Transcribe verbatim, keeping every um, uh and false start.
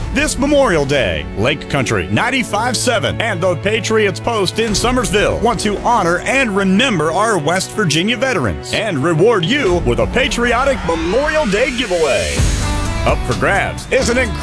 This Memorial Day, Lake Country ninety-five point seven and the Patriots Post in Somersville want to honor and remember our West Virginia veterans and reward you with a patriotic Memorial Day giveaway. Up for grabs is an incredible